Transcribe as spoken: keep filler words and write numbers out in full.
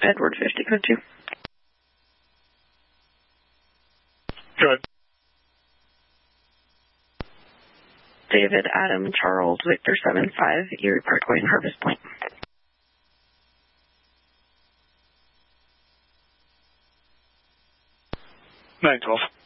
Edward fifty code two. Go ahead. David, Adam, Charles, Victor seven five, Erie Parkway and Harvest Point. nine twelve.